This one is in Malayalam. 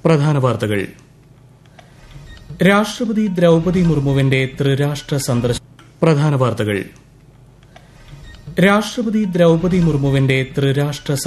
പ്രധാന വാർത്തകൾ. രാഷ്ട്രപതി ദ്രൌപദി മുർമുവിന്റെ ത്രിരാഷ്ട്ര സന്ദർശനം. പ്രധാന വാർത്തകൾ. രാഷ്ട്രപതി ദ്രൌപദി മുർമുവിന്റെ ത്രിരാഷ്ട്ര